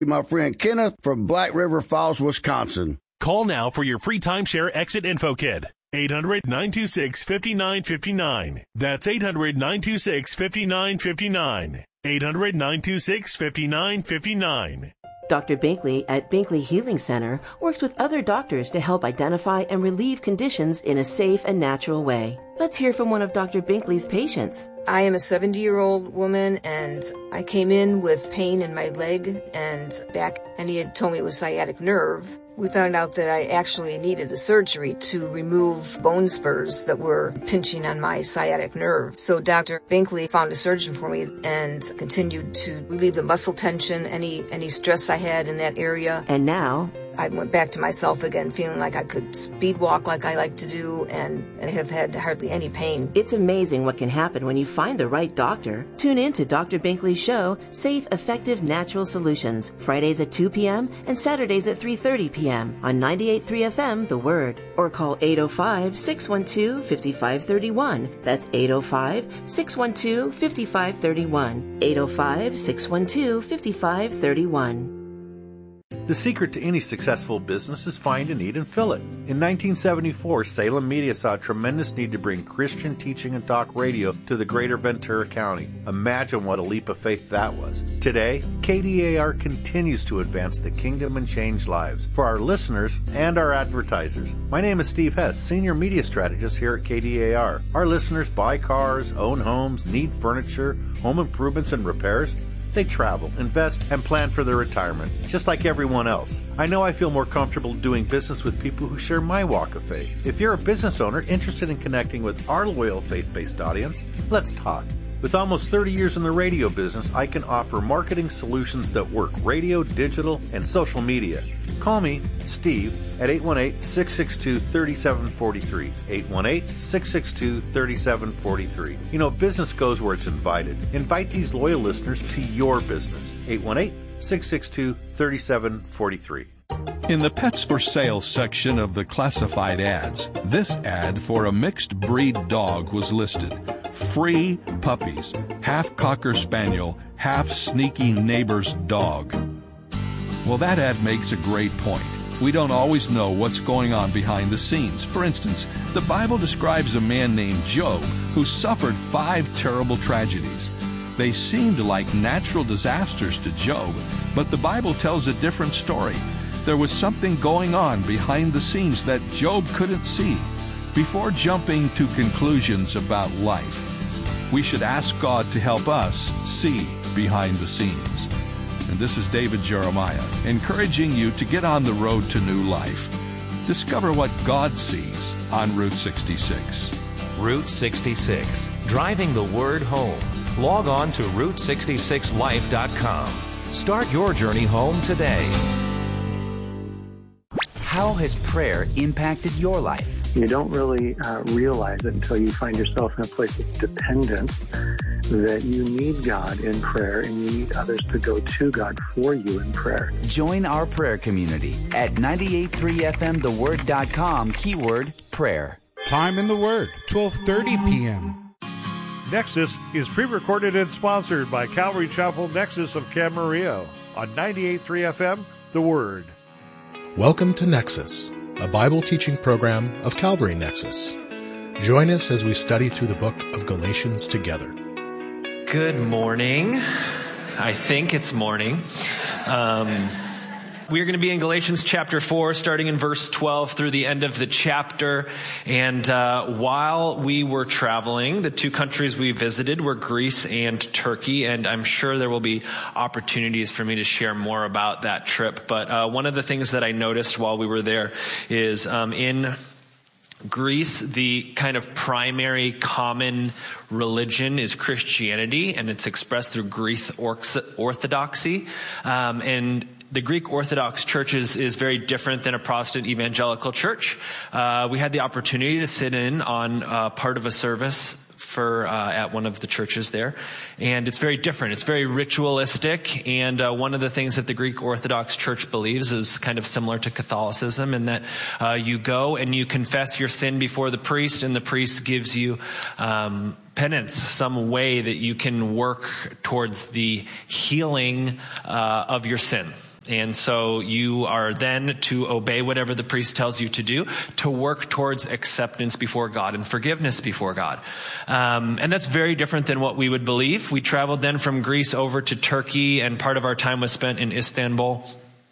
My friend Kenneth from Black River Falls, Wisconsin. Call now for your free timeshare exit info kit. 800-926-5959. That's 800-926-5959. 800-926-5959. Dr. Binkley at Binkley Healing Center works with other doctors to help identify and relieve conditions in a safe and natural way. Let's hear from one of Dr. Binkley's patients. I am a 70-year-old woman, and I came in with pain in my leg and back, and he had told me it was sciatic nerve. We found out that I actually needed the surgery to remove bone spurs that were pinching on my sciatic nerve. So Dr. Binkley found a surgeon for me and continued to relieve the muscle tension, any stress I had in that area. And now I went back to myself again, feeling like I could speed walk like I like to do, and I have had hardly any pain. It's amazing what can happen when you find the right doctor. Tune in to Dr. Binkley's show, Safe, Effective, Natural Solutions, Fridays at 2 p.m. and Saturdays at 3:30 p.m. on 98.3 FM, The Word. Or call 805-612-5531. That's 805-612-5531. 805-612-5531. The secret to any successful business is find a need and fill it. In 1974, Salem Media saw a tremendous need to bring Christian teaching and talk radio to the greater Ventura County. Imagine what a leap of faith that was. Today, KDAR continues to advance the kingdom and change lives for our listeners and our advertisers. My name is Steve Hess, Senior Media Strategist here at KDAR. Our listeners buy cars, own homes, need furniture, home improvements and repairs. They travel, invest, and plan for their retirement, just like everyone else. I know I feel more comfortable doing business with people who share my walk of faith. If you're a business owner interested in connecting with our loyal faith-based audience, let's talk. With almost 30 years in the radio business, I can offer marketing solutions that work radio, digital, and social media. Call me, Steve, at 818-662-3743. 818-662-3743. You know, business goes where it's invited. Invite these loyal listeners to your business. 818-662-3743. In the Pets for Sale section of the classified ads, this ad for a mixed breed dog was listed. Free puppies, half Cocker Spaniel, half sneaky neighbor's dog. Well, that ad makes a great point. We don't always know what's going on behind the scenes. For instance, the Bible describes a man named Job who suffered 5 terrible tragedies. They seemed like natural disasters to Job, but the Bible tells a different story. There was something going on behind the scenes that Job couldn't see. Before jumping to conclusions about life, we should ask God to help us see behind the scenes. And this is David Jeremiah, encouraging you to get on the road to new life. Discover what God sees on Route 66. Route 66, driving the word home. Log on to Route66Life.com. Start your journey home today. How has prayer impacted your life? You don't really realize it until you find yourself in a place of dependence, that you need God in prayer and you need others to go to God for you in prayer. Join our prayer community at 98.3FMTheWord.com, keyword prayer. Time in the Word, 12:30 p.m. Nexus is pre-recorded and sponsored by Calvary Chapel Nexus of Camarillo on 98.3 FM, The Word. Welcome to Nexus, a Bible teaching program of Calvary Nexus. Join us as we study through the book of Galatians together. Good morning. I think it's morning. We're going to be in Galatians chapter 4, starting in verse 12 through the end of the chapter. And while we were traveling, the 2 countries we visited were Greece and Turkey. And I'm sure there will be opportunities for me to share more about that trip. But one of the things that I noticed while we were there is in Greece, the kind of primary common religion is Christianity, and it's expressed through Greek Orthodoxy. And the Greek Orthodox Church is very different than a Protestant evangelical church. We had the opportunity to sit in on part of a service at one of the churches there, and it's very different. It's very ritualistic, and one of the things that the Greek Orthodox Church believes is kind of similar to Catholicism, in that you go and you confess your sin before the priest, and the priest gives you penance, some way that you can work towards the healing of your sin. And so you are then to obey whatever the priest tells you to do, to work towards acceptance before God and forgiveness before God. And that's very different than what we would believe. We traveled then from Greece over to Turkey, and part of our time was spent in Istanbul.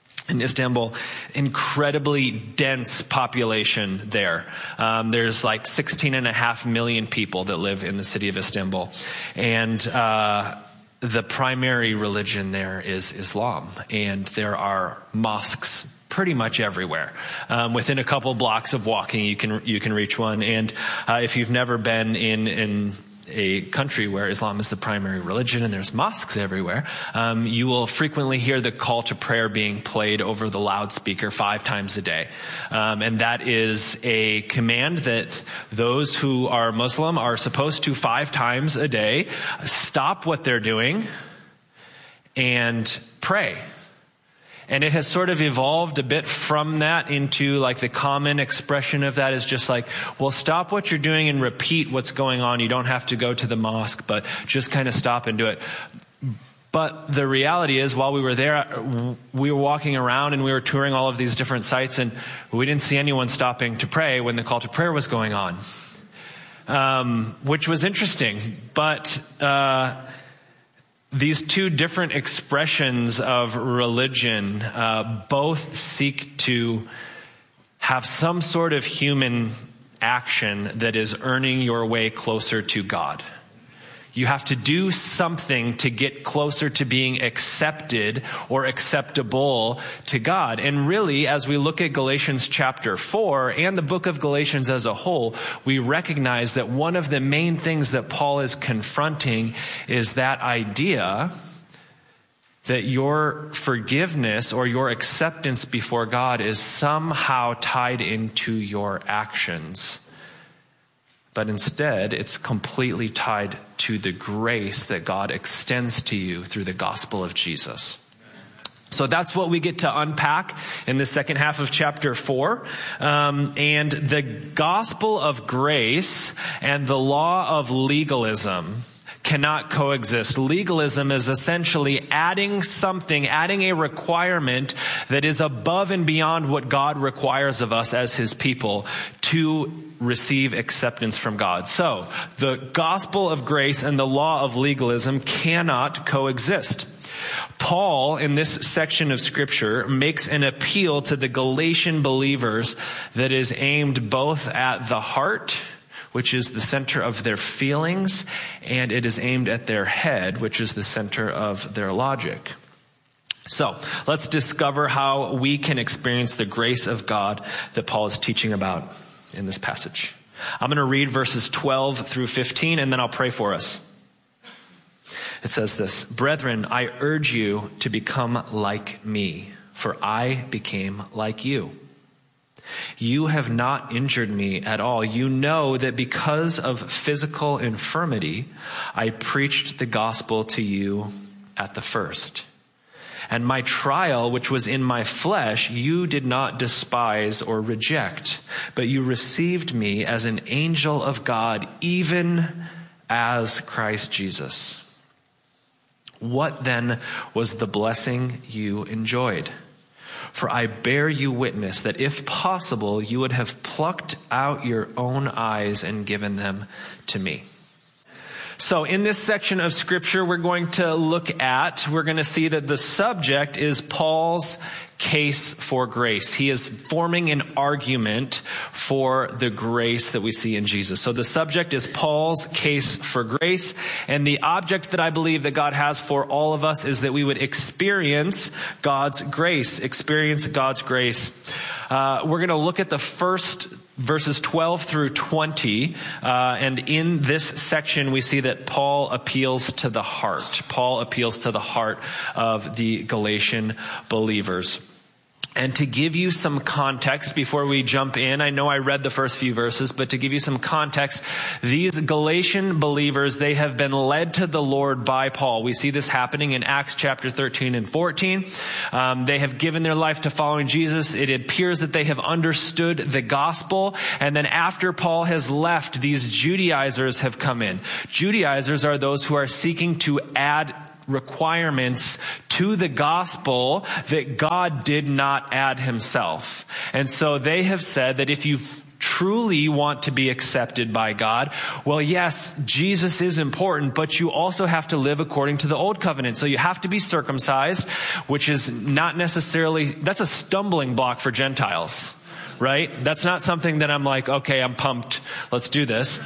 Incredibly dense population there. There's like 16.5 million people that live in the city of Istanbul. And the primary religion there is Islam. And there are mosques pretty much everywhere. Within a couple blocks of walking, you can reach one. And if you've never been in a country where Islam is the primary religion and there's mosques everywhere, you will frequently hear the call to prayer being played over the loudspeaker 5 times a day. And that is a command that those who are Muslim are supposed to 5 times a day stop what they're doing and pray. And it has sort of evolved a bit from that into like the common expression of that is just like, well, stop what you're doing and repeat what's going on. You don't have to go to the mosque, but just kind of stop and do it. But the reality is, while we were there, we were walking around and we were touring all of these different sites, and we didn't see anyone stopping to pray when the call to prayer was going on, which was interesting. But these two different expressions of religion both seek to have some sort of human action that is earning your way closer to God. You have to do something to get closer to being accepted or acceptable to God. And really, as we look at Galatians chapter 4 and the book of Galatians as a whole, we recognize that one of the main things that Paul is confronting is that idea that your forgiveness or your acceptance before God is somehow tied into your actions. But instead, it's completely tied to the grace that God extends to you through the gospel of Jesus. So that's what we get to unpack in the second half of chapter 4. And the gospel of grace and the law of legalism cannot coexist. Legalism is essentially adding a requirement that is above and beyond what God requires of us as his people to receive acceptance from God. So the gospel of grace and the law of legalism cannot coexist. Paul, in this section of scripture, makes an appeal to the Galatian believers that is aimed both at the heart, which is the center of their feelings, and it is aimed at their head, which is the center of their logic. So let's discover how we can experience the grace of God that Paul is teaching about in this passage. I'm going to read verses 12 through 15, and then I'll pray for us. It says this: "Brethren, I urge you to become like me, for I became like you. You have not injured me at all. You know that because of physical infirmity, I preached the gospel to you at the first. And my trial, which was in my flesh, you did not despise or reject, but you received me as an angel of God, even as Christ Jesus. What then was the blessing you enjoyed? For I bear you witness that if possible, you would have plucked out your own eyes and given them to me." So in this section of scripture, we're going to see that the subject is Paul's case for grace. He is forming an argument for the grace that we see in Jesus. So the subject is Paul's case for grace. And the object that I believe that God has for all of us is that we would experience God's grace. We're going to look at the first verses 12 through 20, and in this section we see that Paul appeals to the heart. Paul appeals to the heart of the Galatian believers. And to give you some context before we jump in, I know I read the first few verses, but to give you some context, these Galatian believers, they have been led to the Lord by Paul. We see this happening in Acts chapter 13 and 14. They have given their life to following Jesus. It appears that they have understood the gospel. And then after Paul has left, these Judaizers have come in. Judaizers are those who are seeking to add requirements to the gospel that God did not add himself. And so they have said that if you truly want to be accepted by God, well, yes, Jesus is important, but you also have to live according to the old covenant. So you have to be circumcised, which is not necessarily, that's a stumbling block for Gentiles, right? That's not something that I'm like, okay, I'm pumped, let's do this.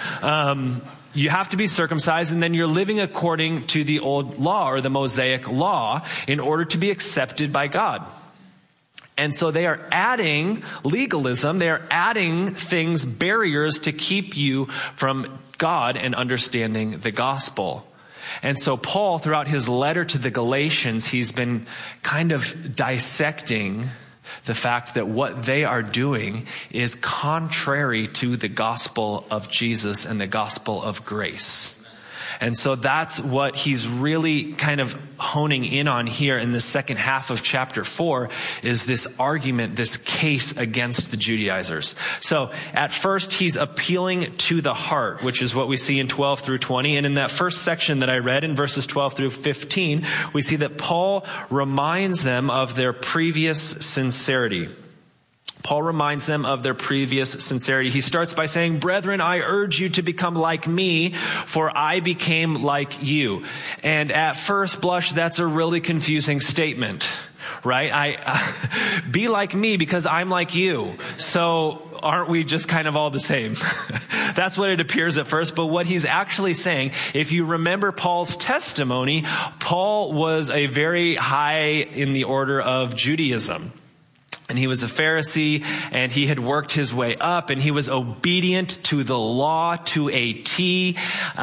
You have to be circumcised, and then you're living according to the old law or the Mosaic law in order to be accepted by God. And so they are adding legalism. They are adding things, barriers to keep you from God and understanding the gospel. And so Paul, throughout his letter to the Galatians, he's been kind of dissecting the fact that what they are doing is contrary to the gospel of Jesus and the gospel of grace. And so that's what he's really kind of honing in on here in the second half of chapter 4, is this argument, this case against the Judaizers. So at first he's appealing to the heart, which is what we see in 12 through 20. And in that first section that I read in verses 12 through 15, we see that Paul reminds them of their previous sincerity. Paul reminds them of their previous sincerity. He starts by saying, "Brethren, I urge you to become like me, for I became like you." And at first blush, that's a really confusing statement, right? Be like me because I'm like you. So aren't we just kind of all the same? That's what it appears at first. But what he's actually saying, if you remember Paul's testimony, Paul was a very high in the order of Judaism. And he was a Pharisee, and he had worked his way up, and he was obedient to the law to a T.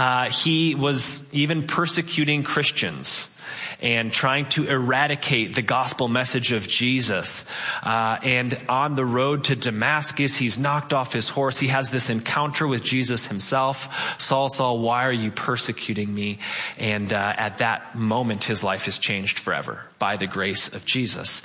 He was even persecuting Christians and trying to eradicate the gospel message of Jesus. And on the road to Damascus, he's knocked off his horse. He has this encounter with Jesus himself. "Saul, Saul, why are you persecuting me?" And at that moment, his life is changed forever by the grace of Jesus.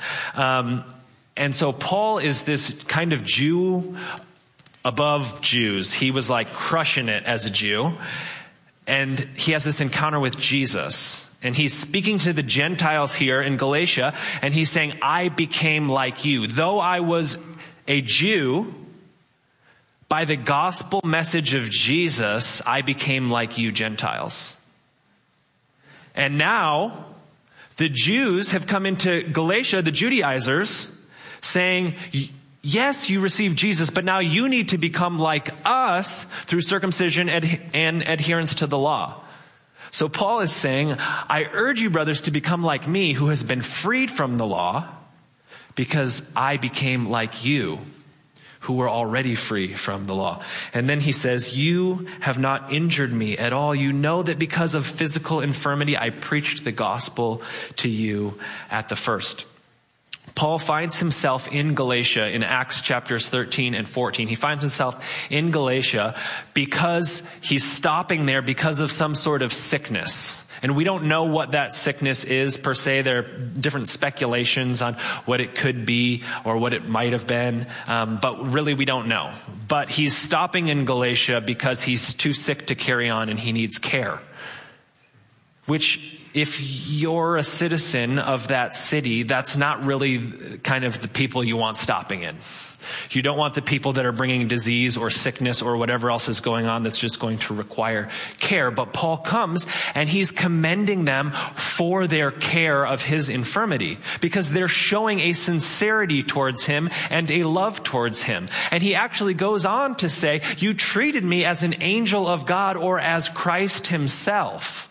And so Paul is this kind of Jew above Jews. He was like crushing it as a Jew. And he has this encounter with Jesus. And he's speaking to the Gentiles here in Galatia. And he's saying, "I became like you. Though I was a Jew, by the gospel message of Jesus, I became like you Gentiles." And now the Jews have come into Galatia, the Judaizers, saying, "Yes, you received Jesus, but now you need to become like us through circumcision and adherence to the law." So Paul is saying, "I urge you, brothers, to become like me, who has been freed from the law, because I became like you, who were already free from the law." And then he says, "You have not injured me at all. You know that because of physical infirmity, I preached the gospel to you at the first." Paul finds himself in Galatia in Acts chapters 13 and 14. He finds himself in Galatia because he's stopping there because of some sort of sickness. And we don't know what that sickness is per se. There are different speculations on what it could be or what it might have been. But really we don't know. But he's stopping in Galatia because he's too sick to carry on and he needs care. Which, if you're a citizen of that city, that's not really kind of the people you want stopping in. You don't want the people that are bringing disease or sickness or whatever else is going on that's just going to require care. But Paul comes and he's commending them for their care of his infirmity because they're showing a sincerity towards him and a love towards him. And he actually goes on to say, "You treated me as an angel of God or as Christ himself."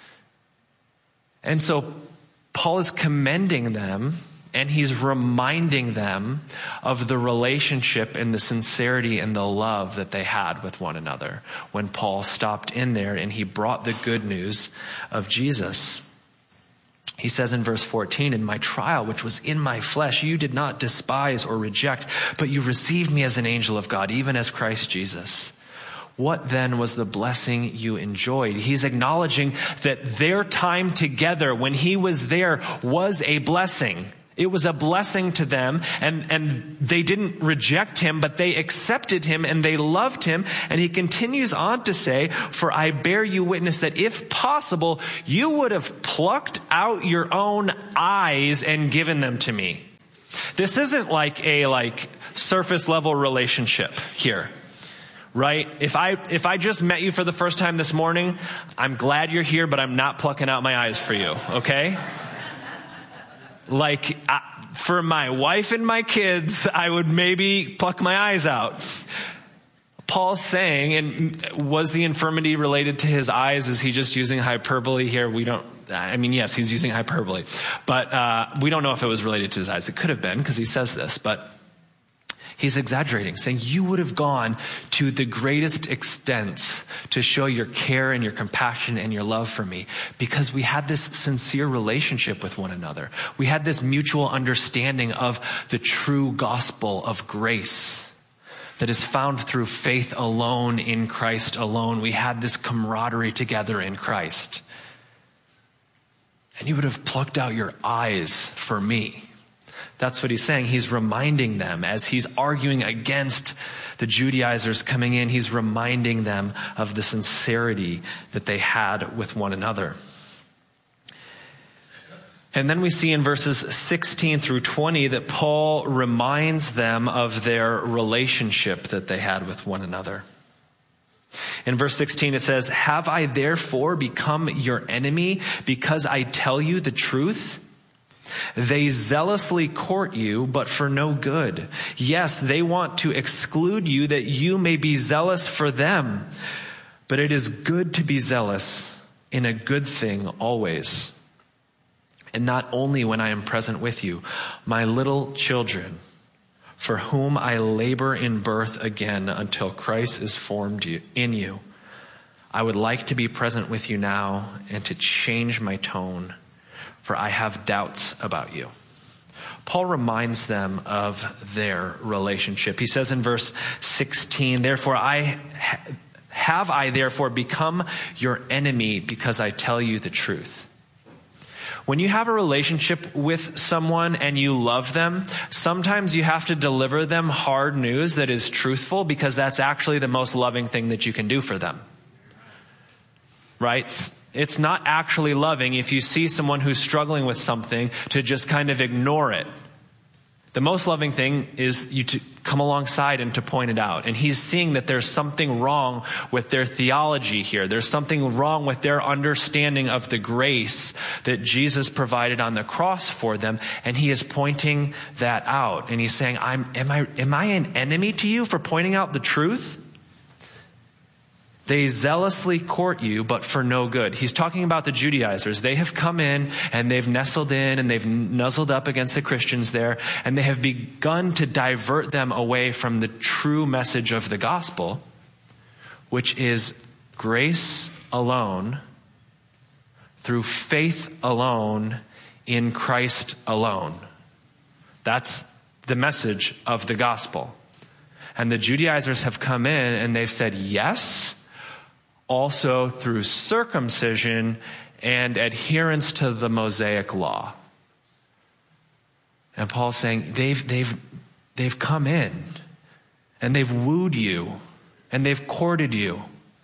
And so Paul is commending them and he's reminding them of the relationship and the sincerity and the love that they had with one another when Paul stopped in there and he brought the good news of Jesus. He says in verse 14, "In my trial, which was in my flesh, you did not despise or reject, but you received me as an angel of God, even as Christ Jesus. What then was the blessing you enjoyed?" He's acknowledging that their time together when he was there was a blessing. It was a blessing to them, and they didn't reject him, but they accepted him and they loved him. And he continues on to say, for I bear you witness that if possible, you would have plucked out your own eyes and given them to me. This isn't like a surface level relationship here. Right? If I just met you for the first time this morning, I'm glad you're here, but I'm not plucking out my eyes for you, okay? For my wife and my kids, I would maybe pluck my eyes out. Paul's saying, and was the infirmity related to his eyes? Is he just using hyperbole here? Yes, he's using hyperbole. But we don't know if it was related to his eyes. It could have been, because he says this, but he's exaggerating, saying you would have gone to the greatest extents to show your care and your compassion and your love for me, because we had this sincere relationship with one another. We had this mutual understanding of the true gospel of grace that is found through faith alone in Christ alone. We had this camaraderie together in Christ. And you would have plucked out your eyes for me. That's what he's saying. He's reminding them as he's arguing against the Judaizers coming in. He's reminding them of the sincerity that they had with one another. And then we see in verses 16 through 20 that Paul reminds them of their relationship that they had with one another. In verse 16 it says, have I therefore become your enemy because I tell you the truth? They zealously court you, but for no good. Yes, they want to exclude you that you may be zealous for them. But it is good to be zealous in a good thing always. And not only when I am present with you, my little children, for whom I labor in birth again until Christ is formed in you. I would like to be present with you now and to change my tone, for I have doubts about you. Paul reminds them of their relationship. He says in verse 16, therefore have I therefore become your enemy because I tell you the truth. When you have a relationship with someone and you love them, sometimes you have to deliver them hard news that is truthful, because that's actually the most loving thing that you can do for them. Right? It's not actually loving if you see someone who's struggling with something to just kind of ignore it. The most loving thing is you to come alongside and to point it out. And he's seeing that there's something wrong with their theology here. There's something wrong with their understanding of the grace that Jesus provided on the cross for them. And he is pointing that out. And he's saying, am I an enemy to you for pointing out the truth? They zealously court you, but for no good. He's talking about the Judaizers. They have come in and they've nestled in and they've nuzzled up against the Christians there, and they have begun to divert them away from the true message of the gospel, which is grace alone, through faith alone, in Christ alone. That's the message of the gospel. And the Judaizers have come in and they've said, yes, also through circumcision and adherence to the Mosaic law. And Paul's saying they've come in and they've wooed you and they've courted you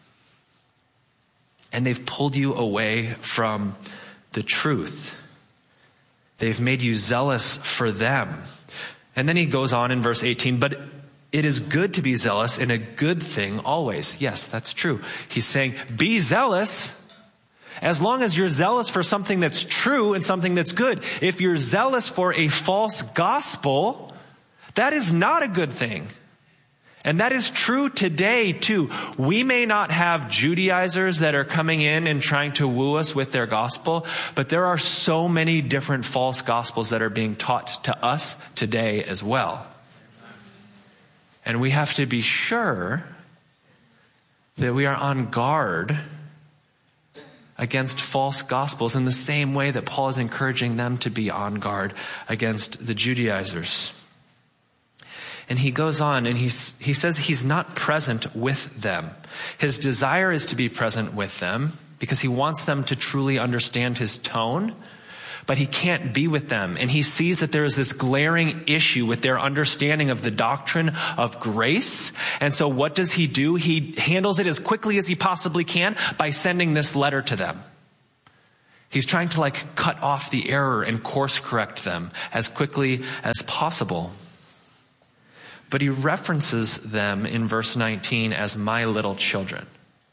and they've pulled you away from the truth. They've made you zealous for them. And then he goes on in verse 18, but it is good to be zealous in a good thing always. Yes, that's true. He's saying, be zealous as long as you're zealous for something that's true and something that's good. If you're zealous for a false gospel, that is not a good thing. And that is true today too. We may not have Judaizers that are coming in and trying to woo us with their gospel, but there are so many different false gospels that are being taught to us today as well. And we have to be sure that we are on guard against false gospels in the same way that Paul is encouraging them to be on guard against the Judaizers. And he goes on and he says he's not present with them. His desire is to be present with them because he wants them to truly understand his tone. but he can't be with them. And he sees that there is this glaring issue with their understanding of the doctrine of grace. And so what does he do? He handles it as quickly as he possibly can by sending this letter to them. He's trying to cut off the error and course correct them as quickly as possible. But he references them in verse 19 as my little children.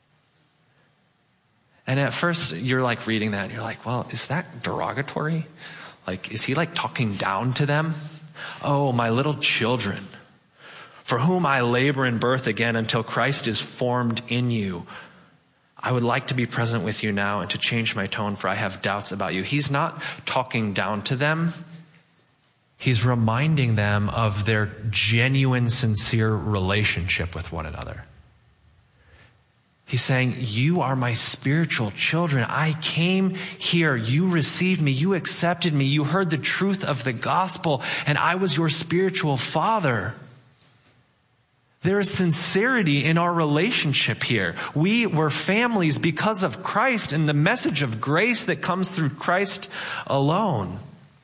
And at first you're reading that and you're like, well, is that derogatory? Is he talking down to them? Oh, my little children, for whom I labor in birth again until Christ is formed in you. I would like to be present with you now and to change my tone, for I have doubts about you. He's not talking down to them. He's reminding them of their genuine, sincere relationship with one another. He's saying, you are my spiritual children. I came here. You received me. You accepted me. You heard the truth of the gospel, and I was your spiritual father. There is sincerity in our relationship here. We were families because of Christ and the message of grace that comes through Christ alone.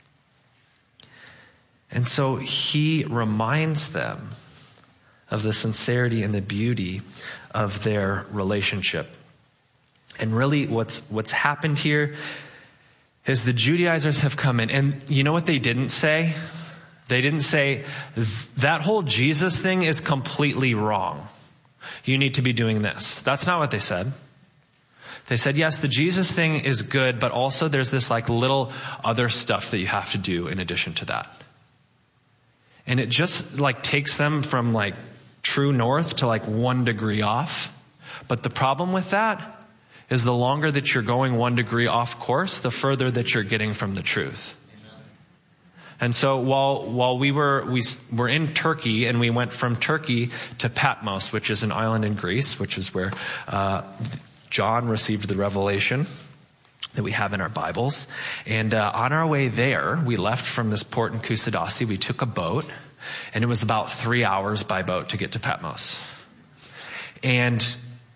And so he reminds them of the sincerity and the beauty of their relationship. And really what's happened here is the Judaizers have come in, and you know what they didn't say? They didn't say, that whole Jesus thing is completely wrong. You need to be doing this. That's not what they said. They said, yes, the Jesus thing is good, but also there's this little other stuff that you have to do in addition to that. And it just takes them from true north to 1 degree off. But the problem with that is the longer that you're going 1 degree off course, the further that you're getting from the truth. And so while we were in Turkey, and we went from Turkey to Patmos, which is an island in Greece, which is where John received the revelation that we have in our Bibles. And on our way there, we left from this port in Kusadasi. We took a boat, and it was about 3 hours by boat to get to Patmos. And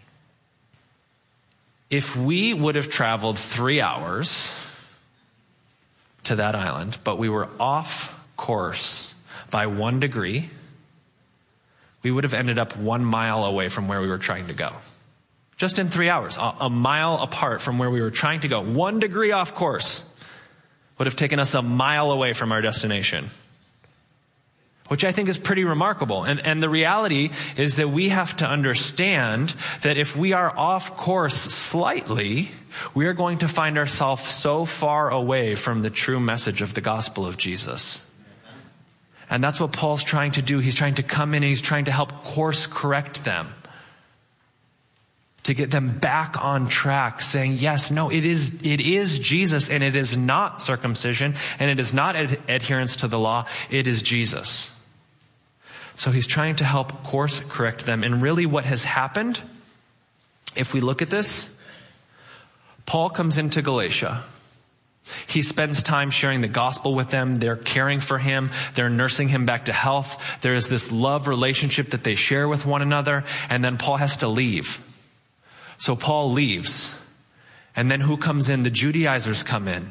if we would have traveled 3 hours to that island, but we were off course by 1 degree, we would have ended up 1 mile away from where we were trying to go. Just in 3 hours, a mile apart from where we were trying to go. 1 degree off course would have taken us a mile away from our destination, which I think is pretty remarkable. And the reality is that we have to understand that if we are off course slightly, we are going to find ourselves so far away from the true message of the gospel of Jesus. And that's what Paul's trying to do. He's trying to come in and he's trying to help course correct them, to get them back on track, saying, yes, no, it is Jesus, and it is not circumcision, and it is not adherence to the law. It is Jesus. So he's trying to help course correct them. And really what has happened, if we look at this, Paul comes into Galatia. He spends time sharing the gospel with them. They're caring for him. They're nursing him back to health. There is this love relationship that they share with one another. And then Paul has to leave. So Paul leaves. And then who comes in? The Judaizers come in.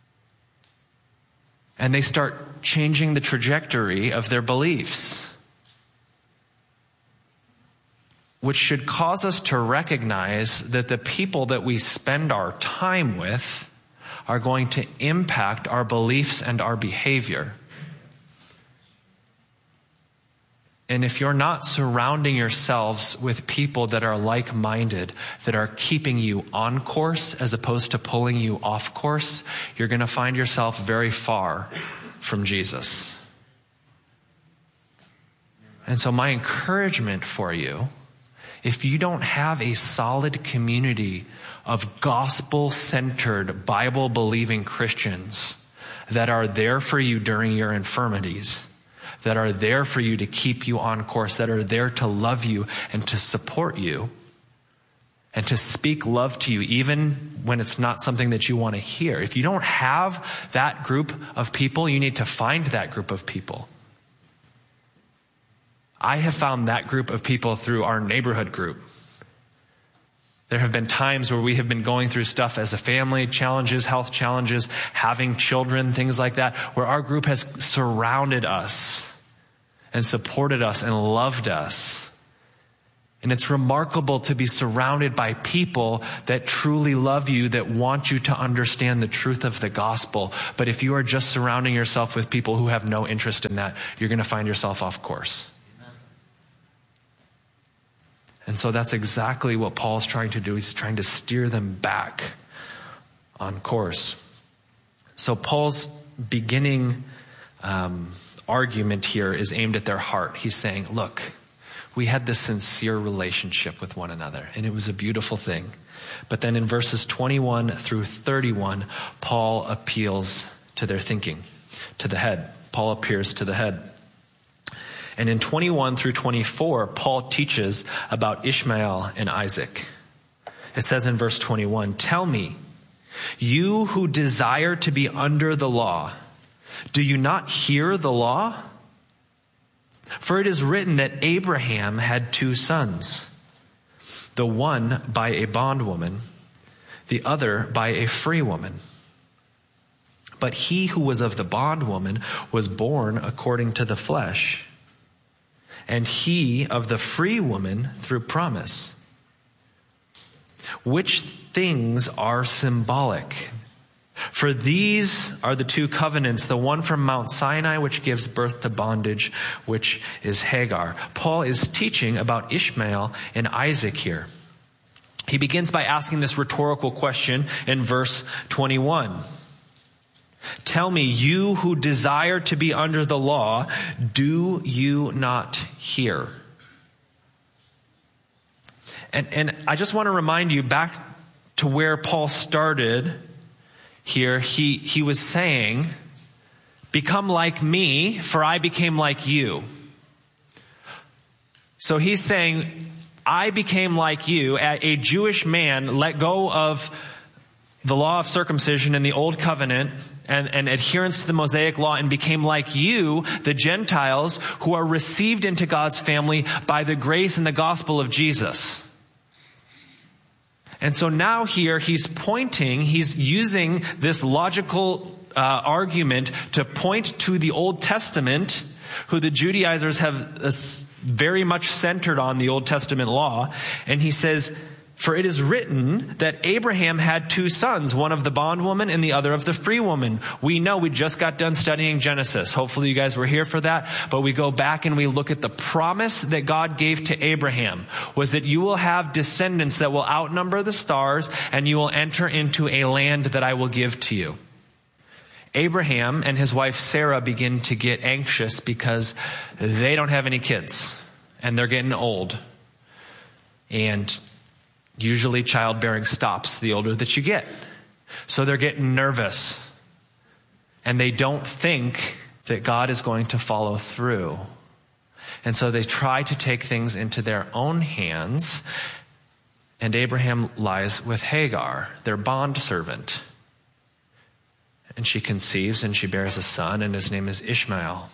And they start changing the trajectory of their beliefs, which should cause us to recognize that the people that we spend our time with are going to impact our beliefs and our behavior. And if you're not surrounding yourselves with people that are like-minded, that are keeping you on course as opposed to pulling you off course, you're going to find yourself very far from Jesus. And so my encouragement for you, if you don't have a solid community of gospel-centered, Bible-believing Christians that are there for you during your infirmities, that are there for you to keep you on course, that are there to love you and to support you and to speak love to you even when it's not something that you want to hear. If you don't have that group of people, you need to find that group of people. I have found that group of people through our neighborhood group. There have been times where we have been going through stuff as a family, challenges, health challenges, having children, things like that, where our group has surrounded us and supported us and loved us. And it's remarkable to be surrounded by people that truly love you, that want you to understand the truth of the gospel. But if you are just surrounding yourself with people who have no interest in that, you're going to find yourself off course. And so that's exactly what Paul's trying to do. He's trying to steer them back on course. So Paul's beginning argument here is aimed at their heart. He's saying, look, we had this sincere relationship with one another, and it was a beautiful thing. But then in verses 21 through 31, Paul appeals to their thinking, to the head. Paul appears to the head. And in 21 through 24, Paul teaches about Ishmael and Isaac. It says in verse 21, "Tell me, you who desire to be under the law, do you not hear the law? For it is written that Abraham had 2 sons, the one by a bondwoman, the other by a free woman. But he who was of the bondwoman was born according to the flesh, and he of the free woman through promise. Which things are symbolic? For these are the 2 covenants, the one from Mount Sinai, which gives birth to bondage, which is Hagar." Paul is teaching about Ishmael and Isaac here. He begins by asking this rhetorical question in verse 21. "Tell me, you who desire to be under the law, do you not hear?" And I just want to remind you back to where Paul started here. He was saying, "Become like me, for I became like you." So he's saying, I became like you. A Jewish man let go of the law of circumcision in the old covenant and adherence to the Mosaic law and became like you, the Gentiles, who are received into God's family by the grace and the gospel of Jesus. And so now here he's using this logical argument to point to the Old Testament, who the Judaizers have very much centered on the Old Testament law. And he says, "For it is written that Abraham had 2 sons, one of the bondwoman and the other of the free woman." We know, we just got done studying Genesis. Hopefully you guys were here for that. But we go back and we look at the promise that God gave to Abraham was that you will have descendants that will outnumber the stars, and you will enter into a land that I will give to you. Abraham and his wife Sarah begin to get anxious because they don't have any kids and they're getting old. And usually childbearing stops the older that you get. So they're getting nervous. And they don't think that God is going to follow through. And so they try to take things into their own hands. And Abraham lies with Hagar, their bondservant. And she conceives and she bears a son, and his name is Ishmael.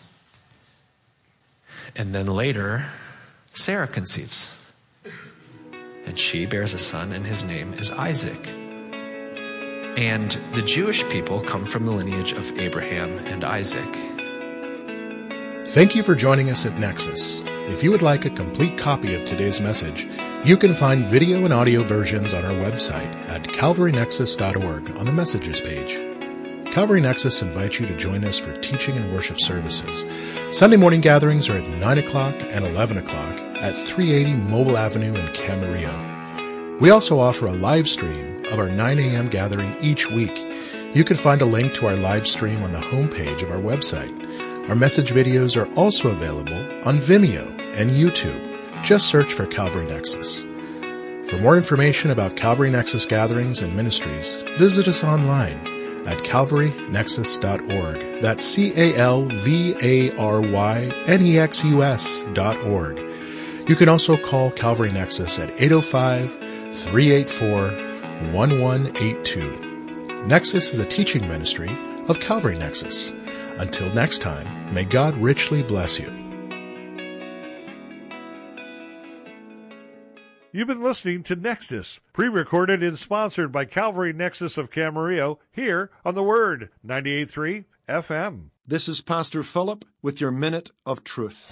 And then later, Sarah conceives. And she bears a son, and his name is Isaac. And the Jewish people come from the lineage of Abraham and Isaac. Thank you for joining us at Nexus. If you would like a complete copy of today's message, you can find video and audio versions on our website at calvarynexus.org on the Messages page. Calvary Nexus invites you to join us for teaching and worship services. Sunday morning gatherings are at 9 o'clock and 11 o'clock at 380 Mobile Avenue in Camarillo. We also offer a live stream of our 9 a.m. gathering each week. You can find a link to our live stream on the homepage of our website. Our message videos are also available on Vimeo and YouTube. Just search for Calvary Nexus. For more information about Calvary Nexus gatherings and ministries, visit us online at calvarynexus.org. That's calvarynexus.org. You can also call Calvary Nexus at 805-384-1182. Nexus is a teaching ministry of Calvary Nexus. Until next time, may God richly bless you. You've been listening to Nexus, pre-recorded and sponsored by Calvary Nexus of Camarillo, here on The Word, 98.3 FM. This is Pastor Philip with your Minute of Truth.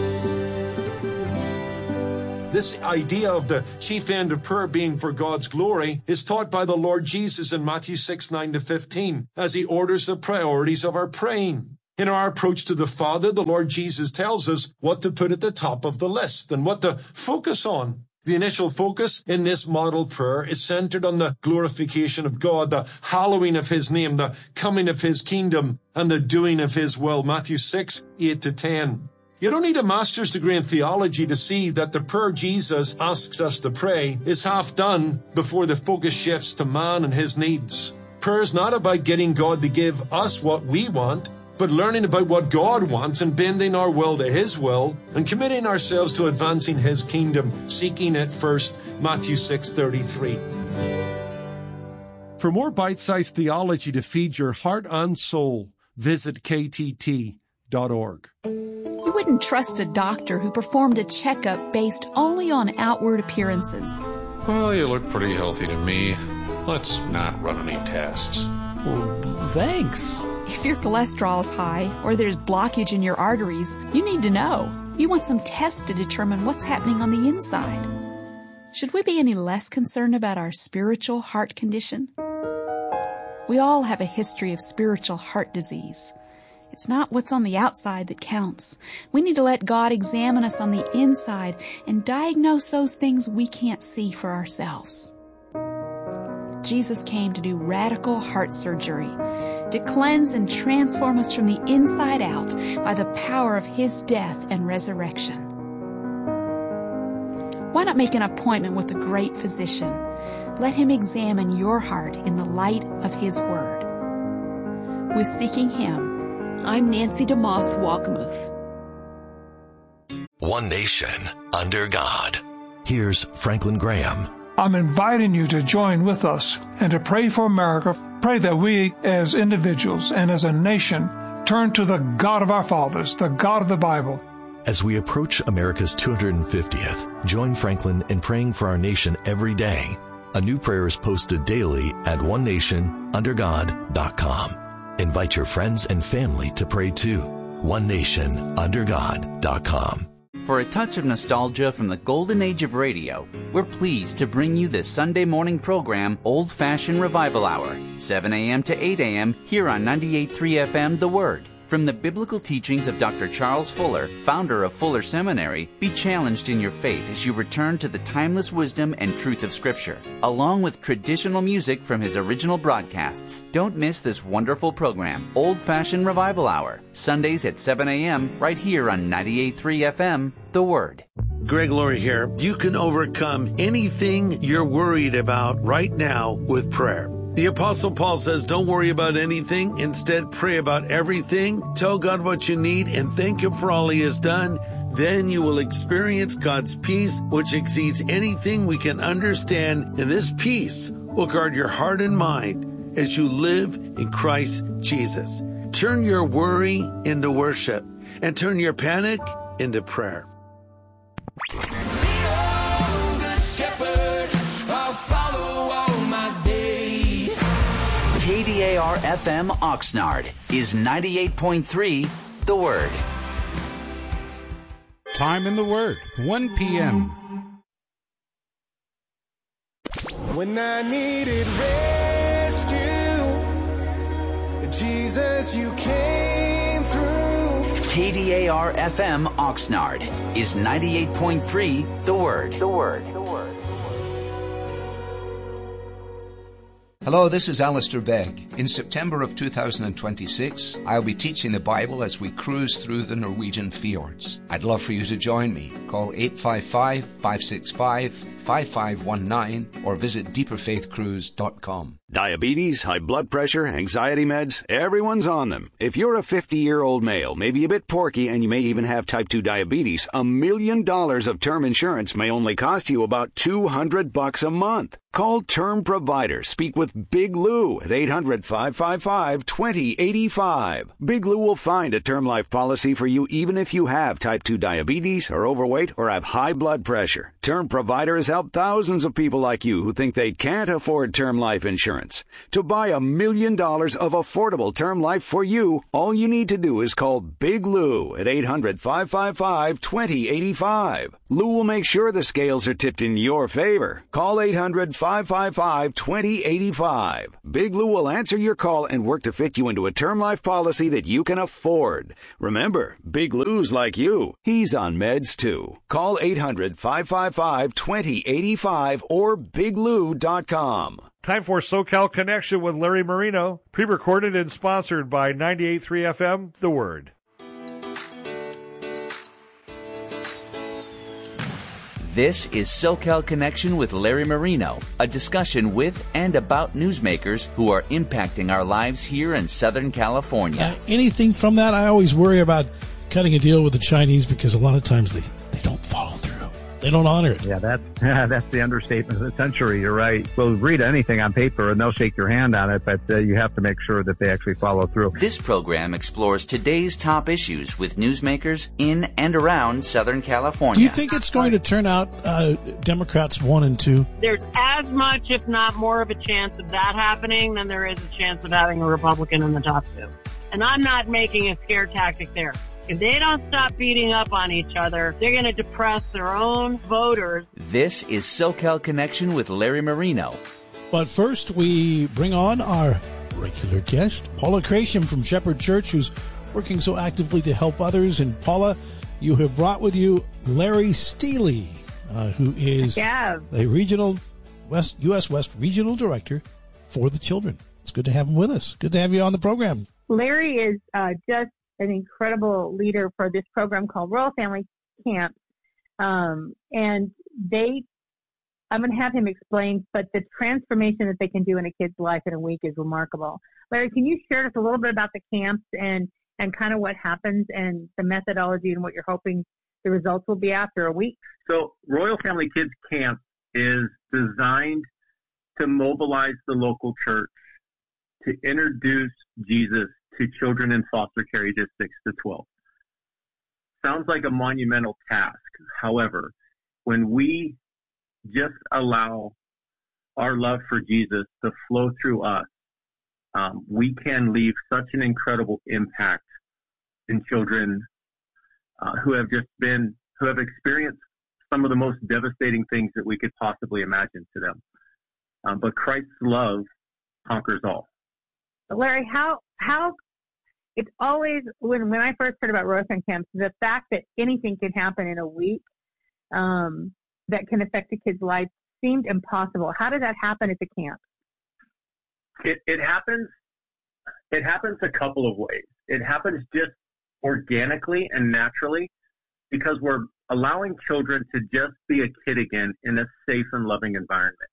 This idea of the chief end of prayer being for God's glory is taught by the Lord Jesus in Matthew 6:9-15, as he orders the priorities of our praying. In our approach to the Father, the Lord Jesus tells us what to put at the top of the list and what to focus on. The initial focus in this model prayer is centered on the glorification of God, the hallowing of his name, the coming of his kingdom, and the doing of his will. Matthew 6:8-10. You don't need a master's degree in theology to see that the prayer Jesus asks us to pray is half done before the focus shifts to man and his needs. Prayer is not about getting God to give us what we want, but learning about what God wants and bending our will to his will and committing ourselves to advancing his kingdom, seeking it first. Matthew 6:33. For more bite-sized theology to feed your heart and soul, visit ktt.org. You wouldn't trust a doctor who performed a checkup based only on outward appearances. Well, you look pretty healthy to me. Let's not run any tests. Well, thanks. If your cholesterol is high or there's blockage in your arteries, you need to know. You want some tests to determine what's happening on the inside. Should we be any less concerned about our spiritual heart condition? We all have a history of spiritual heart disease. It's not what's on the outside that counts. We need to let God examine us on the inside and diagnose those things we can't see for ourselves. Jesus came to do radical heart surgery, to cleanse and transform us from the inside out by the power of his death and resurrection. Why not make an appointment with the great physician? Let him examine your heart in the light of his word. With Seeking Him, I'm Nancy DeMoss Walkamuth. One nation under God. Here's Franklin Graham. I'm inviting you to join with us and to pray for America. Pray that we as individuals and as a nation turn to the God of our fathers, the God of the Bible. As we approach America's 250th, join Franklin in praying for our nation every day. A new prayer is posted daily at onenationundergod.com. Invite your friends and family to pray too. onenationundergod.com. For a touch of nostalgia from the golden age of radio, we're pleased to bring you this Sunday morning program, Old Fashioned Revival Hour, 7 a.m. to 8 a.m. here on 98.3 FM, The Word. From the biblical teachings of Dr. Charles Fuller, founder of Fuller Seminary, be challenged in your faith as you return to the timeless wisdom and truth of Scripture, along with traditional music from his original broadcasts. Don't miss this wonderful program, Old Fashioned Revival Hour, Sundays at 7 a.m. right here on 98.3 FM, The Word. Greg Laurie here. You can overcome anything you're worried about right now with prayer. The Apostle Paul says, don't worry about anything. Instead, pray about everything. Tell God what you need and thank him for all he has done. Then you will experience God's peace, which exceeds anything we can understand. And this peace will guard your heart and mind as you live in Christ Jesus. Turn your worry into worship and turn your panic into prayer. KDAR-FM Oxnard is 98.3 The Word. Time in the Word, 1 p.m. When I needed rescue, Jesus, you came through. KDAR-FM Oxnard is 98.3 The Word. The Word. The Word. Hello, this is Alistair Begg. In September of 2026, I'll be teaching the Bible as we cruise through the Norwegian fjords. I'd love for you to join me. Call 855-565-5519 or visit deeperfaithcruise.com. Diabetes, high blood pressure, anxiety meds, everyone's on them. If you're a 50-year-old male, maybe a bit porky, and you may even have type 2 diabetes, $1 million of term insurance may only cost you about $200 a month. Call Term Provider. Speak with Big Lou at 800-555-2085. Big Lou will find a term life policy for you even if you have type 2 diabetes, are overweight, or have high blood pressure. Term Provider is help thousands of people like you who think they can't afford term life insurance. To buy $1 million of affordable term life for you, all you need to do is call Big Lou at 800-555-2085. Lou will make sure the scales are tipped in your favor. Call 800-555-2085. Big Lou will answer your call and work to fit you into a term life policy that you can afford. Remember, Big Lou's like you. He's on meds too. Call 800-555-2085 or biglou.com. Time for SoCal Connection with Larry Marino, pre-recorded and sponsored by 98.3 FM, The Word. This is SoCal Connection with Larry Marino, a discussion with and about newsmakers who are impacting our lives here in Southern California. Anything from that, I always worry about cutting a deal with the Chinese because a lot of times they don't follow through. They don't honor it. Yeah, that's the understatement of the century. You're right. We'll read anything on paper and they'll shake your hand on it, but you have to make sure that they actually follow through. This program explores today's top issues with newsmakers in and around Southern California. Do you think it's going to turn out Democrats 1 and 2? There's as much, if not more, of a chance of that happening than there is a chance of having a Republican in the top 2. And I'm not making a scare tactic there. If they don't stop beating up on each other, they're going to depress their own voters. This is SoCal Connection with Larry Marino. But first, we bring on our regular guest, Paula Crasham from Shepherd Church, who's working so actively to help others. And Paula, you have brought with you Larry Steele, who is the regional U.S. West Regional Director for the Children. It's good to have him with us. Good to have you on the program. Larry is just an incredible leader for this program called Royal Family Camp. And I'm going to have him explain, but the transformation that they can do in a kid's life in a week is remarkable. Larry, can you share with us a little bit about the camps and kind of what happens and the methodology and what you're hoping the results will be after a week? So Royal Family Kids Camp is designed to mobilize the local church to introduce Jesus to children in foster care ages 6 to 12. Sounds like a monumental task. However, when we just allow our love for Jesus to flow through us, we can leave such an incredible impact in children who have experienced some of the most devastating things that we could possibly imagine to them. But Christ's love conquers all. Larry, how it's always, when I first heard about Royal Family Camps, the fact that anything can happen in a week that can affect a kid's life seemed impossible. How did that happen at the camp? It happens a couple of ways. It happens just organically and naturally because we're allowing children to just be a kid again in a safe and loving environment.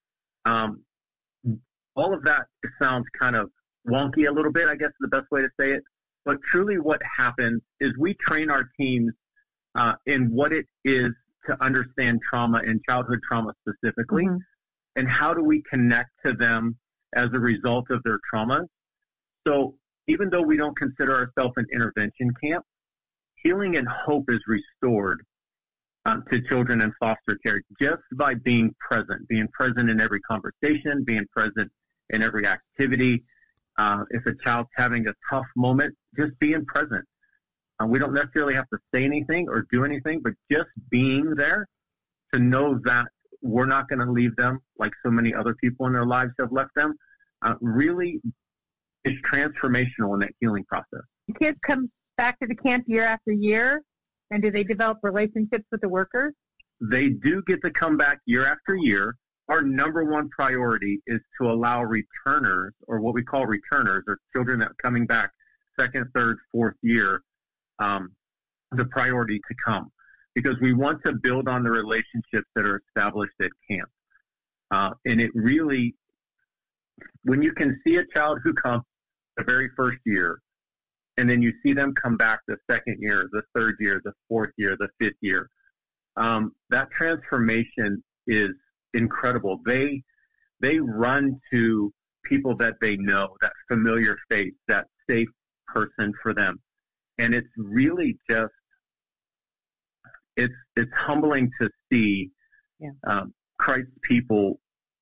All of that sounds kind of wonky a little bit, I guess is the best way to say it. But truly what happens is we train our teams in what it is to understand trauma and childhood trauma specifically, and how do we connect to them as a result of their traumas. So even though we don't consider ourselves an intervention camp, healing and hope is restored to children in foster care just by being present in every conversation, being present in every activity. If a child's having a tough moment, just being present. We don't necessarily have to say anything or do anything, but just being there to know that we're not going to leave them like so many other people in their lives have left them, really is transformational in that healing process. Kids come back to the camp year after year, and do they develop relationships with the workers? They do get to come back year after year. Our number one priority is to allow returners, or what we call returners, or children that are coming back second, third, fourth year, the priority to come, because we want to build on the relationships that are established at camp. And it really, when you can see a child who comes the very first year, and then you see them come back the second year, the third year, the fourth year, the fifth year, that transformation is incredible. They run to people that they know, that familiar face, that safe person for them. And it's really just, it's humbling to see Christ's people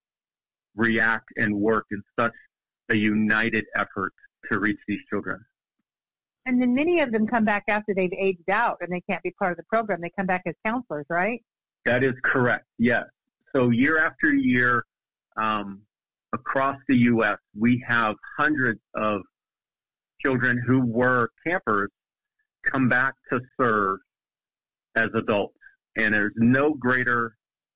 react and work in such a united effort to reach these children. And then many of them come back after they've aged out and they can't be part of the program. They come back as counselors, right? That is correct, yes. So year after year, across the U.S., we have hundreds of children who were campers come back to serve as adults. And there's no greater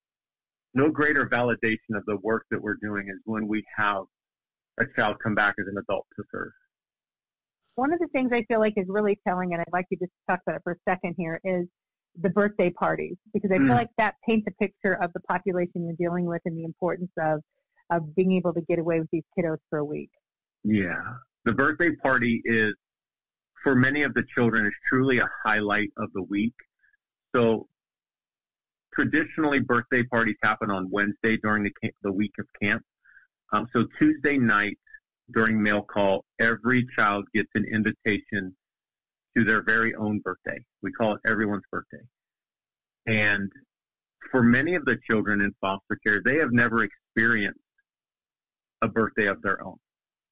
validation of the work that we're doing is when we have a child come back as an adult to serve. One of the things I feel like is really telling, and I'd like you to talk about it for a second here, is the birthday parties, because I feel like that paints a picture of the population you're dealing with and the importance of being able to get away with these kiddos for a week. Yeah. The birthday party is, for many of the children, is truly a highlight of the week. So traditionally, birthday parties happen on Wednesday during the week of camp. So Tuesday night during mail call, every child gets an invitation to their very own birthday. We call it everyone's birthday. And for many of the children in foster care, they have never experienced a birthday of their own.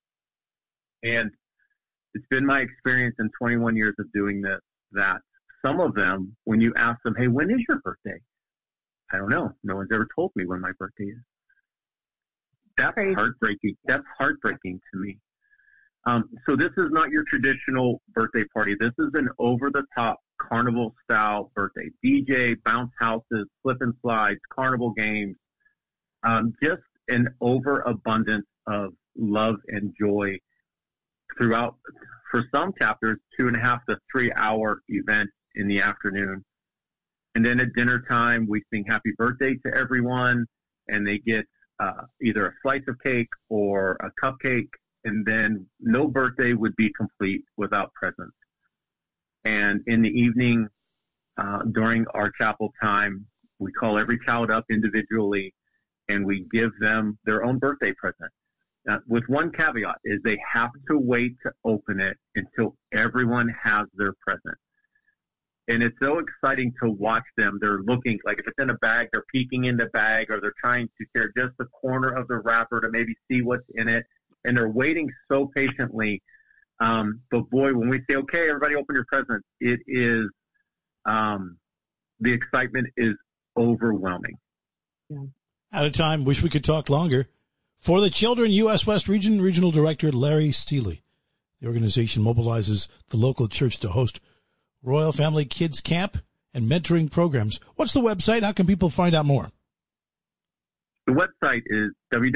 And it's been my experience in 21 years of doing this that some of them, when you ask them, hey, when is your birthday? I don't know. No one's ever told me when my birthday is. That's heartbreaking. That's heartbreaking to me. So this is not your traditional birthday party. This is an over-the-top carnival-style birthday. DJ, bounce houses, slip and slides, carnival games, just an overabundance of love and joy throughout, for some chapters, 2.5 to 3 hour events in the afternoon. And then at dinner time, we sing happy birthday to everyone, and they get either a slice of cake or a cupcake, and then no birthday would be complete without presents. And in the evening, during our chapel time, we call every child up individually, and we give them their own birthday present. With one caveat, is they have to wait to open it until everyone has their present. And it's so exciting to watch them. They're looking, like if it's in a bag, they're peeking in the bag, or they're trying to tear just the corner of the wrapper to maybe see what's in it. And they're waiting so patiently. But boy, when we say, okay, everybody open your presents, it is, the excitement is overwhelming. Yeah. Out of time. Wish we could talk longer. For the Children, U.S. West Region Regional Director Larry Steele. The organization mobilizes the local church to host Royal Family Kids Camp and mentoring programs. What's the website? How can people find out more? The website is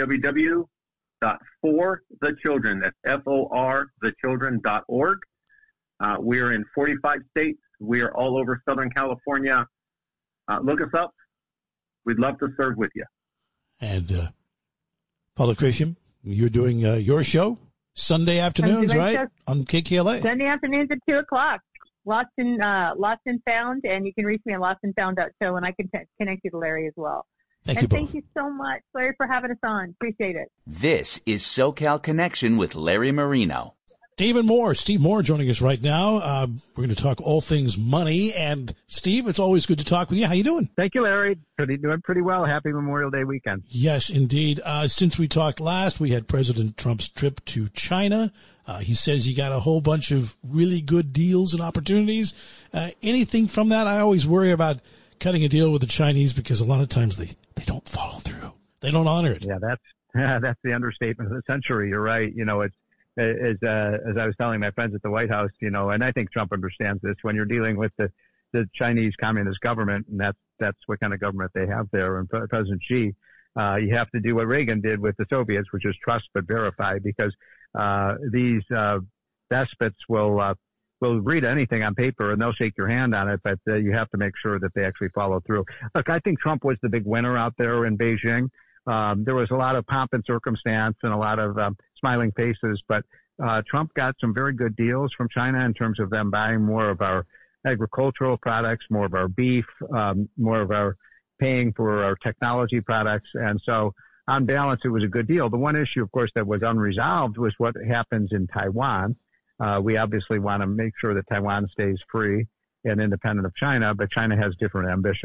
www.forthechildren. That's F-O-R, thechildren.org. We are in 45 states. We are all over Southern California. Look us up. We'd love to serve with you. And Paula Crisham, you're doing your show Sunday afternoons, right? On KKLA. Sunday afternoons at 2:00. Lost and Found, and you can reach me at lostandfound.show, and I can connect you to Larry as well. Thank you both. Thank you so much, Larry, for having us on. Appreciate it. This is SoCal Connection with Larry Marino. Steve Moore joining us right now. We're going to talk all things money. And Steve, it's always good to talk with you. How you doing? Thank you, Larry. Doing pretty well. Happy Memorial Day weekend. Yes, indeed. Since we talked last, we had President Trump's trip to China. He says he got a whole bunch of really good deals and opportunities. Anything from that? I always worry about cutting a deal with the Chinese because a lot of times they don't follow through. They don't honor it. Yeah, that's the understatement of the century. You're right. You know, it's as I was telling my friends at the White House, you know, and I think Trump understands this, when you're dealing with the Chinese Communist government, and that's what kind of government they have there, and President Xi, you have to do what Reagan did with the Soviets, which is trust but verify, because these despots will read anything on paper and they'll shake your hand on it, but you have to make sure that they actually follow through. Look, I think Trump was the big winner out there in Beijing. There was a lot of pomp and circumstance and a lot of smiling faces, but Trump got some very good deals from China in terms of them buying more of our agricultural products, more of our beef, more of our paying for our technology products. And so on balance, it was a good deal. The one issue, of course, that was unresolved was what happens in Taiwan. We obviously want to make sure that Taiwan stays free and independent of China, but China has different ambitions.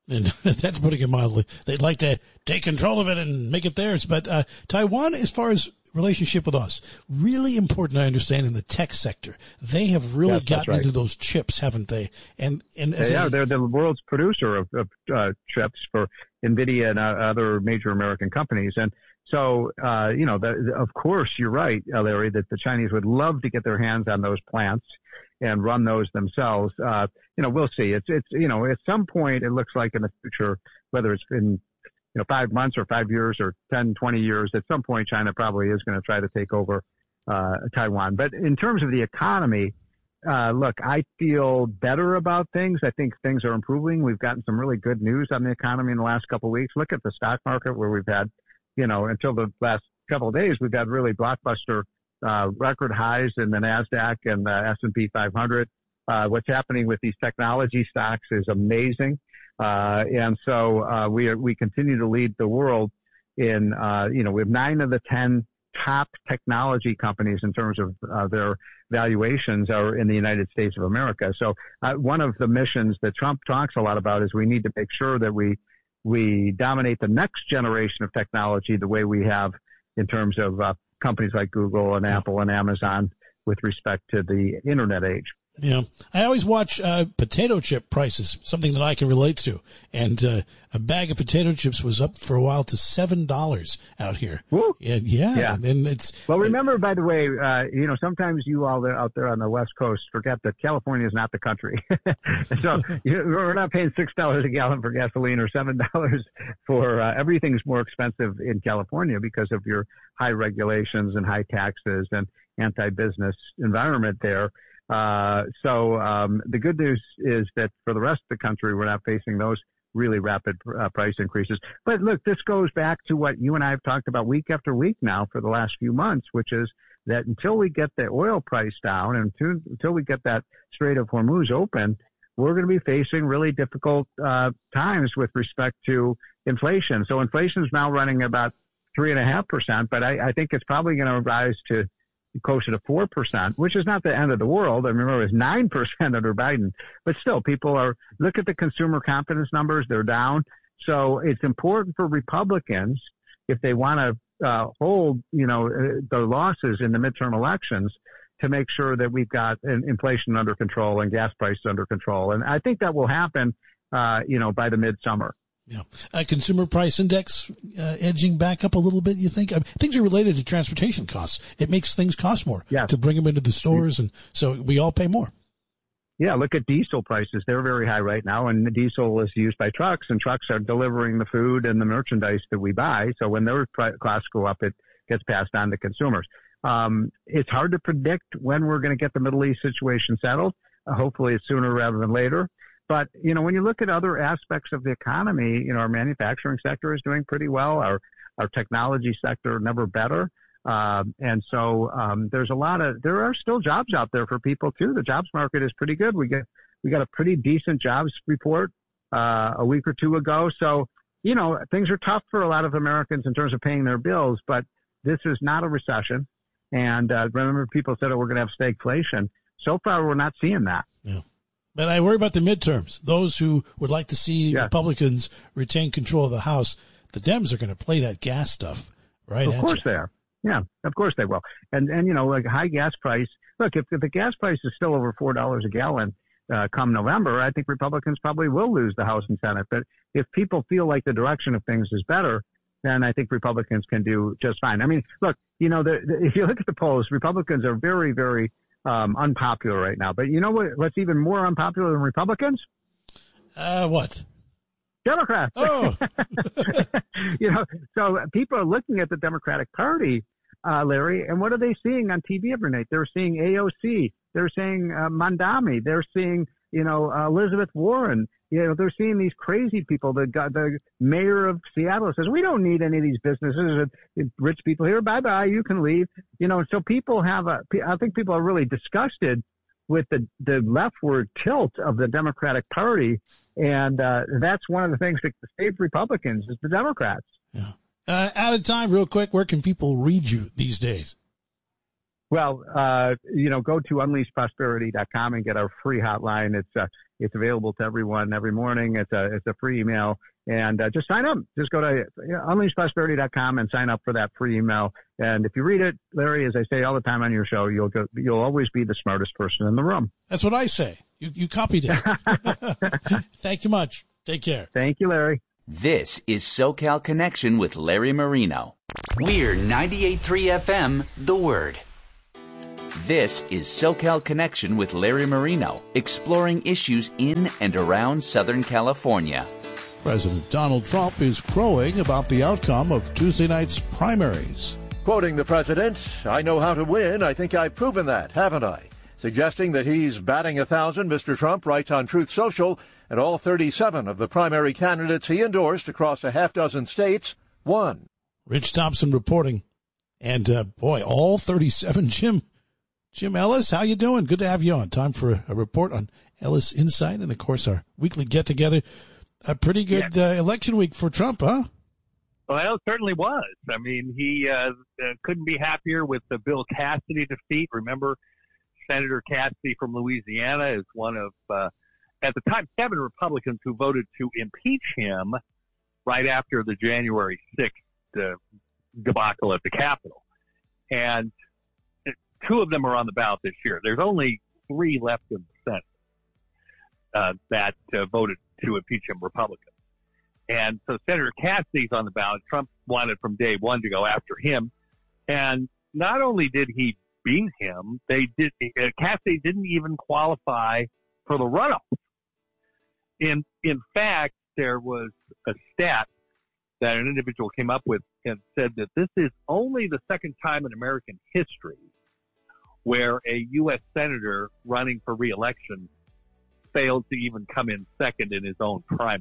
And that's putting it mildly. They'd like to take control of it and make it theirs. But Taiwan, as far as relationship with us, really important, I understand, in the tech sector. They have really gotten into those chips, haven't they? And they're the world's producer of chips for NVIDIA and other major American companies. And so, of course, you're right, Larry, that the Chinese would love to get their hands on those plants and run those themselves. We'll see. It's at some point, it looks like in the future, whether it's in 5 months or 5 years or 10, 20 years, at some point, China probably is going to try to take over Taiwan. But in terms of the economy, look, I feel better about things. I think things are improving. We've gotten some really good news on the economy in the last couple of weeks. Look at the stock market where we've had, until the last couple of days, we've had really blockbuster record highs in the NASDAQ and the S&P 500. What's happening with these technology stocks is amazing. And so we continue to lead the world in, we have 9 of the 10 top technology companies in terms of their valuations are in the United States of America. So one of the missions that Trump talks a lot about is we need to make sure that we dominate the next generation of technology the way we have in terms of companies like Google and Apple and Amazon with respect to the internet age. Yeah. I always watch potato chip prices, something that I can relate to. And a bag of potato chips was up for a while to $7 out here. Woo. Yeah. And it's remember, by the way, sometimes you all out there on the West Coast forget that California is not the country. So we're not paying $6 a gallon for gasoline or $7 for everything's more expensive in California because of your high regulations and high taxes and anti-business environment there. So the good news is that for the rest of the country, we're not facing those really rapid price increases. But look, this goes back to what you and I have talked about week after week now for the last few months, which is that until we get the oil price down and until we get that Strait of Hormuz open, we're going to be facing really difficult times with respect to inflation. So inflation is now running about 3.5%, but I think it's probably going to rise to closer to 4%, which is not the end of the world. I remember it was 9% under Biden, but still look at the consumer confidence numbers. They're down. So it's important for Republicans, if they want to hold, their losses in the midterm elections, to make sure that we've got inflation under control and gas prices under control. And I think that will happen, by the midsummer. Yeah. Consumer price index edging back up a little bit, you think? Things are related to transportation costs. It makes things cost more to bring them into the stores, and so we all pay more. Yeah, look at diesel prices. They're very high right now, and the diesel is used by trucks, and trucks are delivering the food and the merchandise that we buy. So when their costs go up, it gets passed on to consumers. It's hard to predict when we're going to get the Middle East situation settled. Hopefully it's sooner rather than later. But, when you look at other aspects of the economy, our manufacturing sector is doing pretty well. Our technology sector, never better. And so there are still jobs out there for people too. The jobs market is pretty good. We got a pretty decent jobs report a week or two ago. So, things are tough for a lot of Americans in terms of paying their bills, but this is not a recession. And remember, people said, we're going to have stagflation. So far, we're not seeing that. Yeah. But I worry about the midterms. Those who would like to see Republicans retain control of the House, the Dems are going to play that gas stuff right at you. Of course they are. Yeah, of course they will. And like high gas price. Look, if the gas price is still over $4 a gallon come November, I think Republicans probably will lose the House and Senate. But if people feel like the direction of things is better, then I think Republicans can do just fine. I mean, look, if you look at the polls, Republicans are very, very unpopular right now. But you know what's even more unpopular than Republicans? What? Democrats. Oh. So people are looking at the Democratic Party, Larry, and what are they seeing on TV every night? They're seeing AOC. They're seeing Mandami. They're seeing, Elizabeth Warren. They're seeing these crazy people. The mayor of Seattle says, we don't need any of these businesses, rich people here. Bye-bye. You can leave. So people I think people are really disgusted with the leftward tilt of the Democratic Party. And that's one of the things that saved Republicans is the Democrats. Yeah. Out of time, real quick, where can people read you these days? Well, go to unleashprosperity.com and get our free hotline. It's available to everyone every morning. It's a free email, and just sign up. Just go to unleashprosperity.com and sign up for that free email. And if you read it, Larry, as I say all the time on your show, you'll always be the smartest person in the room. That's what I say. You copied it. Thank you much. Take care. Thank you, Larry. This is SoCal Connection with Larry Marino. We're 98.3 FM, The Word. This is SoCal Connection with Larry Marino, exploring issues in and around Southern California. President Donald Trump is crowing about the outcome of Tuesday night's primaries. Quoting the president, "I know how to win. I think I've proven that, haven't I?" Suggesting that he's batting 1,000, Mr. Trump writes on Truth Social, and all 37 of the primary candidates he endorsed across a half-dozen states won. Rich Thompson reporting. And, all 37. Jim Ellis, how you doing? Good to have you on. Time for a report on Ellis Insight and, of course, our weekly get-together. A pretty good election week for Trump, huh? Well, it certainly was. I mean, he couldn't be happier with the Bill Cassidy defeat. Remember, Senator Cassidy from Louisiana is one of, at the time, 7 Republicans who voted to impeach him right after the January 6th debacle at the Capitol. And 2 of them are on the ballot this year. There's only 3 left in the Senate that voted to impeach him, Republicans. And so Senator Cassidy's on the ballot. Trump wanted from day one to go after him. And not only did he beat him, Cassidy didn't even qualify for the runoff. In fact, there was a stat that an individual came up with and said that this is only the second time in American history where a U.S. senator running for re-election failed to even come in second in his own primary.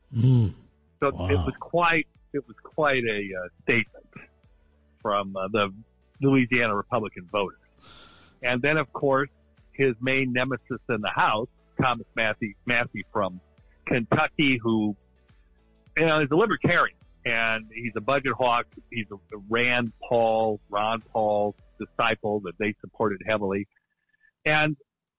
So wow. It was quite a statement from the Louisiana Republican voters. And then, of course, his main nemesis in the House, Thomas Massey from Kentucky, who is a libertarian, and he's a budget hawk. He's a Ron Paul disciple that they supported heavily. And,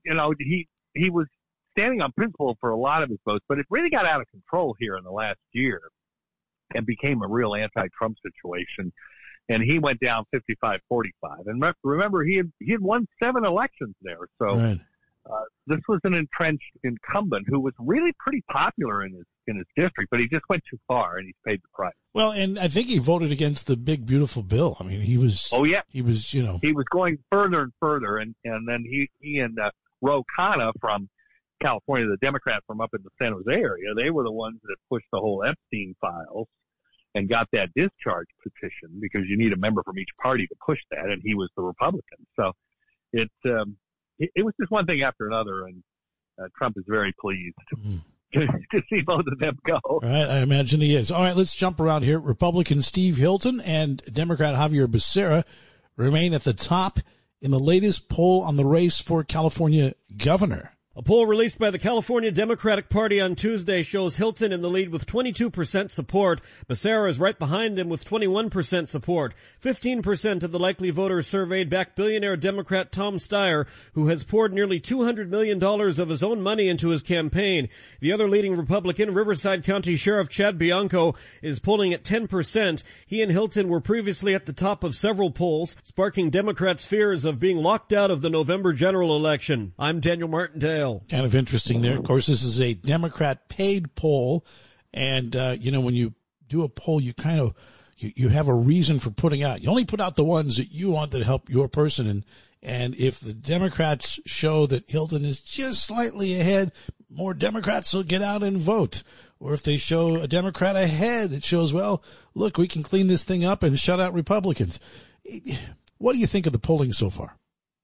he was standing on principle for a lot of his votes, but it really got out of control here in the last year and became a real anti-Trump situation. And he went down 55-45. And remember, he had won 7 elections there. So right. This was an entrenched incumbent who was really pretty popular in his district, but he just went too far, and he's paid the price. Well, and I think he voted against the big, beautiful bill. I mean, he was. Oh yeah, he was. He was going further and further, and then he and Ro Khanna from California, the Democrat from up in the San Jose area, they were the ones that pushed the whole Epstein files and got that discharge petition, because you need a member from each party to push that, and he was the Republican. So it was just one thing after another, and Trump is very pleased to see both of them go. All right, I imagine he is. All right, let's jump around here. Republican Steve Hilton and Democrat Javier Becerra remain at the top in the latest poll on the race for California governor. A poll released by the California Democratic Party on Tuesday shows Hilton in the lead with 22% support. Becerra is right behind him with 21% support. 15% of the likely voters surveyed back billionaire Democrat Tom Steyer, who has poured nearly $200 million of his own money into his campaign. The other leading Republican, Riverside County Sheriff Chad Bianco, is polling at 10%. He and Hilton were previously at the top of several polls, sparking Democrats' fears of being locked out of the November general election. I'm Daniel Martindale. Kind of interesting there. Of course, this is a Democrat paid poll. And, when you do a poll, you kind of, you have a reason for putting out. You only put out the ones that you want that help your person. And if the Democrats show that Hilton is just slightly ahead, more Democrats will get out and vote. Or if they show a Democrat ahead, it shows, well, look, we can clean this thing up and shut out Republicans. What do you think of the polling so far?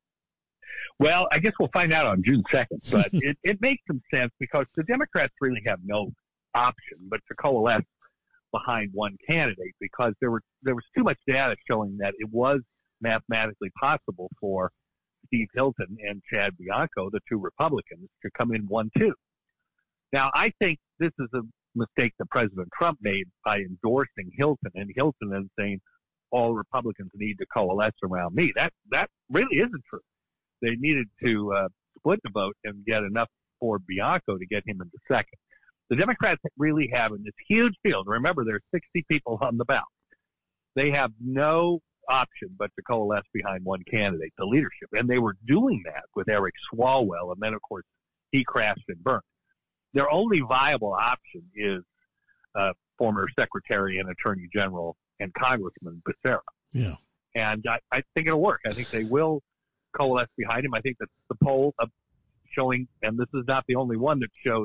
Well, I guess we'll find out on June 2nd, but it makes some sense, because the Democrats really have no option but to coalesce behind one candidate, because there was too much data showing that it was mathematically possible for Steve Hilton and Chad Bianco, the 2 Republicans, to come in 1-2. Now, I think this is a mistake that President Trump made by endorsing Hilton, and Hilton then saying, all Republicans need to coalesce around me. That really isn't true. They needed to split the vote and get enough for Bianco to get him into second. The Democrats really have in this huge field. Remember, there's 60 people on the ballot. They have no option but to coalesce behind one candidate, the leadership. And they were doing that with Eric Swalwell, and then, of course, he crashed and burned. Their only viable option is former Secretary and Attorney General and Congressman Becerra. Yeah. And I think it'll work. I think they will coalesce behind him. I think that the poll showing, and this is not the only one that shows